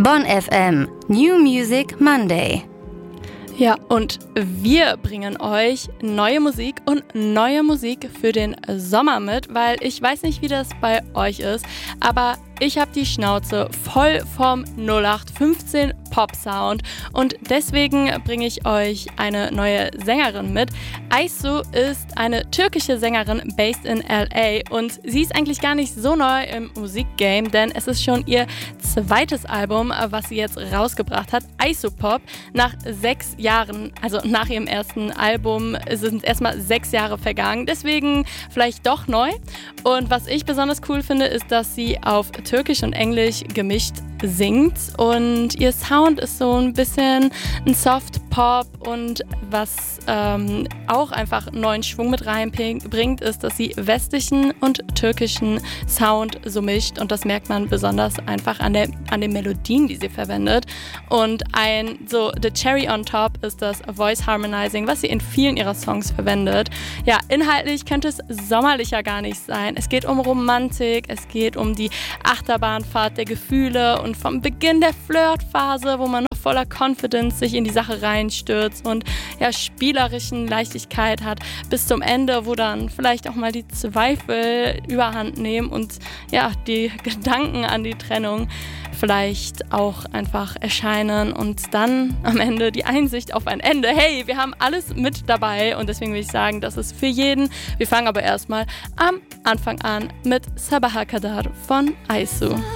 Bonn FM New Music Monday. Ja, und wir bringen euch neue Musik und neue Musik für den Sommer mit, weil ich weiß nicht, wie das bei euch ist, aber ich habe die Schnauze voll vom 0815 Pop-Sound und deswegen bringe ich euch eine neue Sängerin mit. Aysu ist eine türkische Sängerin based in LA und sie ist eigentlich gar nicht so neu im Musikgame, denn es ist schon ihr zweites Album, was sie jetzt rausgebracht hat, Aysu Pop. Nach 6 Jahren, also nach ihrem ersten Album, sind erstmal 6 Jahre vergangen, deswegen vielleicht doch neu. Und was ich besonders cool finde, ist, dass sie auf Türkisch und Englisch gemischt singt und ihr Sound ist so ein bisschen ein Soft-Pop und was auch einfach neuen Schwung mit reinbringt, ist, dass sie westlichen und türkischen Sound so mischt und das merkt man besonders einfach an den Melodien, die sie verwendet. Und the Cherry on top ist das Voice Harmonizing, was sie in vielen ihrer Songs verwendet. Ja, inhaltlich könnte es sommerlicher gar nicht sein. Es geht um Romantik, es geht um die Achterbahnfahrt der Gefühle und vom Beginn der Flirtphase, wo man noch voller Confidence sich in die Sache reinstürzt und ja, spielerischen Leichtigkeit hat, bis zum Ende, wo dann vielleicht auch mal die Zweifel überhand nehmen und ja, die Gedanken an die Trennung vielleicht auch einfach erscheinen und dann am Ende die Einsicht auf ein Ende. Hey, wir haben alles mit dabei und deswegen will ich sagen, das ist für jeden. Wir fangen aber erstmal am Anfang an mit Sabaha Kadar von Aysu.